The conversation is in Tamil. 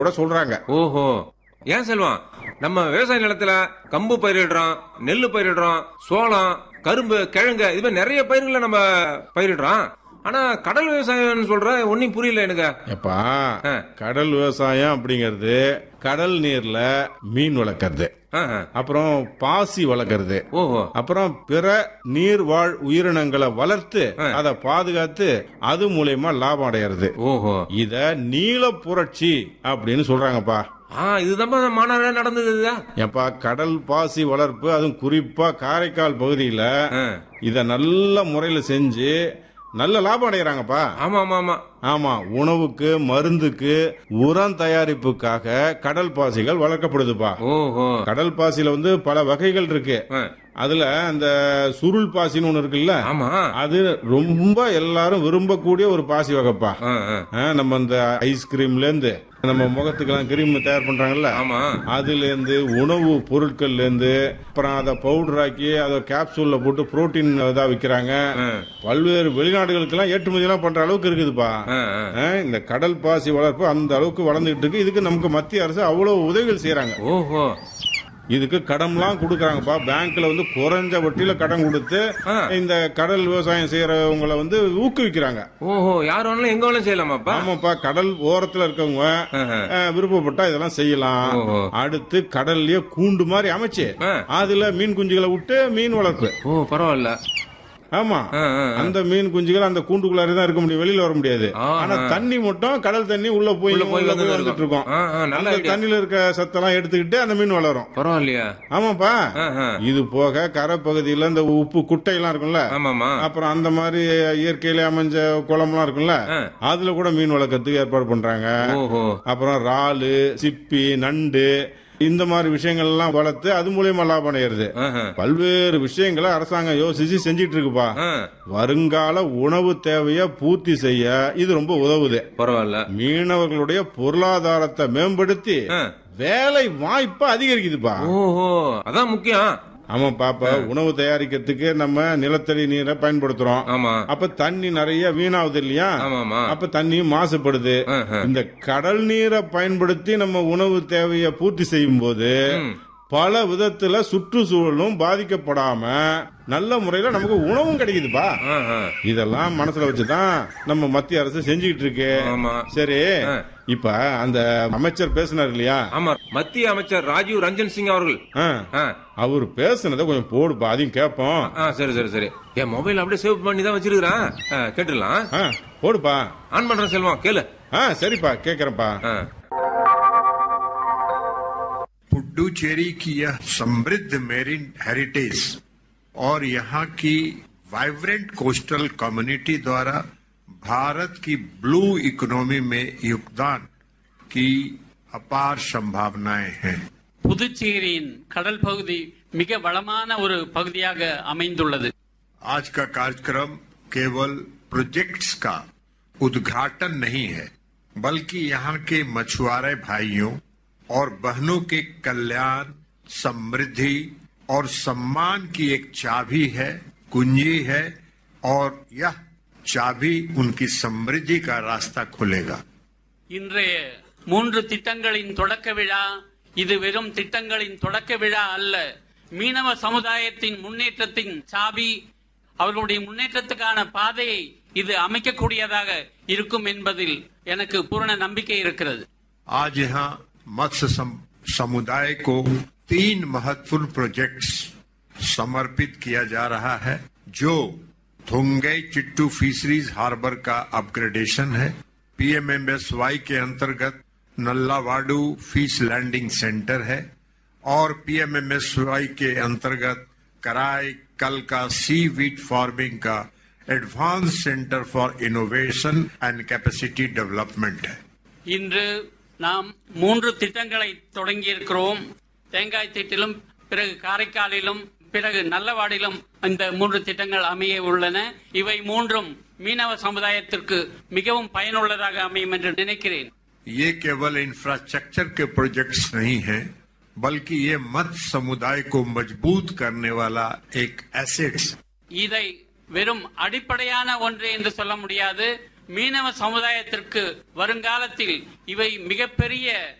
கூட சொல்றாங்க. ஓஹோ, ஏன் செல்வம், நம்ம விவசாய நிலத்துல கம்பு பயிரிடுறோம், நெல்லு பயிரிடுறோம், சோளம், கரும்பு, கிழங்கு, இது மாதிரி நிறைய பயிர்களை நம்ம பயிரிடுறோம். ஆனா கடல் விவசாயம் சொல்ற ஒன்னும் புரியல எனக்கு. எப்பா, கடல் விவசாயம் அப்படிங்கறது கடல் நீர்ல மீன் வளர்க்கறது, அப்புறம் பாசி வளர்க்கறது, அப்புறம் பிற நீர்வாழ் உயிரினங்களை வளர்த்து அதை பாதுகாத்து அது மூலமா லாபம் அடையிறது. இத நீல புரட்சி அப்படின்னு சொல்றாங்கப்பா. இதுதான் மாநாடு நடந்தது. ஏப்பா, கடல் பாசி வளர்ப்பு, அதுவும் குறிப்பா காரைக்கால் பகுதியில இத நல்ல முறையில செஞ்சு நல்ல லாபம் அடைகிறாங்கப்பா. ஆமா ஆமா ஆமா ஆமா, உணவுக்கு, மருந்துக்கு, உரம் தயாரிப்புக்காக கடல் பாசிகள் வளர்க்கப்படுதுப்பா. கடல் பாசியில பல வகைகள் இருக்கு. அதுல அந்த சுருள் பாசின்னு ஒண்ணு இருக்குல்ல, அது ரொம்ப எல்லாரும் விரும்பக்கூடிய ஒரு பாசி வகைப்பா. நம்ம இந்த ஐஸ்கிரீம்ல இருந்து நம்ம முகத்துக்கெல்லாம் கிரீம் தயார் பண்றாங்கல்ல, அதுல இருந்து உணவு பொருட்கள்ல இருந்து அப்புறம் அதை பவுடர் ஆக்கி அதை கேப்சூல்ல போட்டு புரோட்டீன் இதா விற்கிறாங்க. பல்வேறு வெளிநாடுகளுக்கு எல்லாம் ஏற்றுமதி எல்லாம் பண்ற அளவுக்கு இருக்குதுப்பா. இந்த கடல் பாசி வளர்ப்பு அந்த அளவுக்கு வளர்ந்துட்டு இருக்கு. இதுக்கு நமக்கு மத்திய அரசு அவ்வளவு உதவிகள் செய்யறாங்க. இதுக்கு கடன்லாம் கொடுக்கறாங்கப்பா. பேங்க்ல குறைஞ்ச வட்டியில கடன் கொடுத்து இந்த கடல் விவசாயம் செய்யறவங்களை ஊக்குவிக்கிறாங்க. யார் வேணாலும் எங்க வேணாலும் செய்யலாமாப்பா? ஆமாப்பா, கடல் ஓரத்துல இருக்கவங்க விருப்பப்பட்டா இதெல்லாம் செய்யலாம். அடுத்து கடல்லயே கூண்டு மாதிரி அமைச்சு அதுல மீன் குஞ்சுகளை விட்டு மீன் வளர்ப்பு. பரவாயில்ல. ஆமா, அந்த மீன் குஞ்சுகள் அந்த கூண்டுக்குள்ளார தான் இருக்க முடியும், வெளியில வர முடியாது. ஆனா தண்ணி மட்டும் கடல் தண்ணி உள்ள போய் வந்துட்டு இருக்கோம். அந்த தண்ணியில இருக்க சத்தெல்லாம் எடுத்துக்கிட்டு அந்த மீன் வளரும். பரவாயில்லையா? ஆமாப்பா. இது போக கரை பகுதியில இந்த உப்பு குட்டை எல்லாம் இருக்கும்ல, அப்புறம் அந்த மாதிரி இயற்கையில அமைஞ்ச குளம்லாம் இருக்கும்ல, அதுல கூட மீன் வளர்க்கறதுக்கு ஏற்பாடு பண்றாங்க. அப்புறம் இறாலு, சிப்பி, நண்டு, இந்த மாதிரி விஷயங்கள் எல்லாம் வளர்த்து அது மூலியமா லாபம் அடையிறது. பல்வேறு விஷயங்களை அரசாங்கம் யோசிச்சு செஞ்சிட்டு இருக்குப்பா. வருங்கால உணவு தேவையை பூர்த்தி செய்ய இது ரொம்ப உதவுது. பரவாயில்ல. மீனவர்களுடைய பொருளாதாரத்தை மேம்படுத்தி வேலை வாய்ப்பு அதிகரிக்குதுப்பா. அதான் முக்கியம். ஆமா பாப்பா, உணவு தயாரிக்கிறதுக்கு நம்ம நிலத்தடி நீரை பயன்படுத்துறோம். அப்ப தண்ணி நிறைய வீணாகுது இல்லையா? அப்ப தண்ணியும் மாசுபடுது. இந்த கடல் நீரை பயன்படுத்தி நம்ம உணவு தேவையை பூர்த்தி செய்யும் போது பல விதத்துல சுற்றுச்சூழலும் பாதிக்கப்படாம நல்ல முறையில நமக்கு உணவும் கிடைக்குதுப்பா. இதெல்லாம் மனசுல வச்சுதான் நம்ம மத்திய அரசு செஞ்சுக்கிட்டு இருக்கு. சரி, இப்ப அந்த அமைச்சர் பேசினார் இல்லையா? ஆமா, மத்திய அமைச்சர் ராஜீவ் ரஞ்சன் சிங் அவர்கள். அவர் பேசுனதை கொஞ்சம் போடுப்பா, அதையும் கேட்போம். சரி சரி சரி. என் மொபைல் அப்படியே சேவ் பண்ணி தான் வச்சிருக்கிறேன், கேட்டுடலாம். போடுப்பா. ஆன் பண்றேன் செல்வம், கேளு. சரிப்பா, கேக்குறேன்ப்பா. पुडुचेरी की यह समृद्ध मेरीन हेरिटेज और यहाँ की वाइब्रेंट कोस्टल कम्युनिटी द्वारा भारत की ब्लू इकोनॉमी में योगदान की अपार संभावनाएं हैं. புதுச்சேரியின் கடல் பகுதி மிக வளமான ஒரு பகுதியாக அமைந்துள்ளது. आज का कार्यक्रम केवल प्रोजेक्ट्स का उद्घाटन नहीं है, बल्कि यहाँ के मछुआरे भाइयों और बहनों के कल्याण, समृद्धि और सम्मान की एक चाबी है, कुंजी है, और यह चाबी उनकी समृद्धि का रास्ता खोलेगा. இன்றைய 3 திட்டங்களின் தொடக்க விழா இது வெறும் திட்டங்களின் தொடக்க விழா அல்ல, மீனவ சமுதாயத்தின் முன்னேற்றத்தின் சாவி, அவர்களுடைய முன்னேற்றத்துக்கான பாதையை இது அமைக்கக்கூடியதாக இருக்கும் என்பதில் எனக்கு பூரண நம்பிக்கை இருக்கிறது. आज यहाँ मत्स्य समुदाय को 3 महत्वपूर्ण प्रोजेक्ट्स समर्पित किया जा रहा है, जो थोंगई चिट्टू फिशरीज हार्बर का अपग्रेडेशन है, पीएमएमएसवाई के अंतर्गत नल्लावाडू फिश लैंडिंग सेंटर है, और पीएमएमएसवाई के अंतर्गत कराई कल का सी वीट फार्मिंग का advance centre for innovation and capacity development है. இன்று நாம் 3 திட்டங்களை தொடங்கி இருக்கிறோம். தேங்காய் திட்டிலும், பிறகு காரைக்காலிலும், பிறகு நல்லவாடிலும் இந்த 3 திட்டங்கள் அமைய உள்ளன. இவை 3ம் மீனவ சமுதாயத்திற்கு மிகவும் பயனுள்ளதாக அமையும் என்று நினைக்கிறேன். ये केवल इंफ्रास्ट्रक्चर के प्रोजेक्ट्स नहीं हैं, बल्कि ये मत्स्य समुदाय को मजबूत करने वाला एक एसेट्स. இதை வெறும் அடிப்படையான ஒன்று என்று சொல்ல முடியாது, மீனவ சமுதாயத்திற்கு வருங்காலத்தில் இவை மிகப்பெரிய